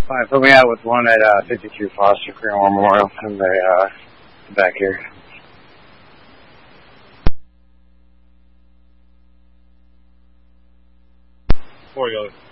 Fine, put me out with one at 52 Foster, Korean War Memorial, in the back here. Before you go.